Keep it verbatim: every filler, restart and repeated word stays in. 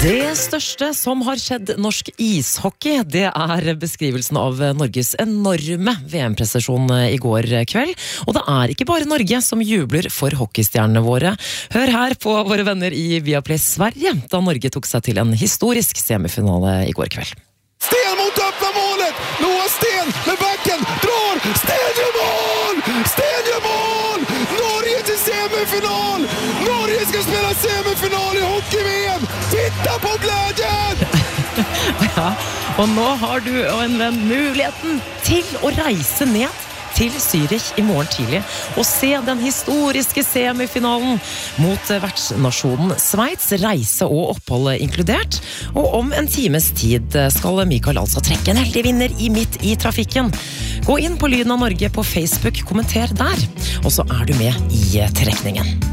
Det største som har skjedd norsk ishockey, det er beskrivelsen av Norges enorme V M-prestasjon i går kveld. Og det er ikke bare Norge som jubler for hockeystjernene våre. Hør her på våre venner i Viaplay Sverige, da Norge tok seg til en historisk semifinale i går kveld. Sten mot öppna målet! Noah Sten med backen, drar! Sten gör mål! Sten gör mål! Norge till semifinal! Norge ska spela semifinal i hockey-V M! Titta på glädjen! Ja, og nå har du og en venn muligheten til å reise ned til Zürich i morgen tidlig og se den historiske semifinalen mot vertsnasjonen Sveits, reise og opphold inkludert. Og om en times tid skal Mikael altså trekke en heldig vinner i midt i trafikken. Gå inn på Lyden av Norge på Facebook, kommenter der, og så er du med i trekningen.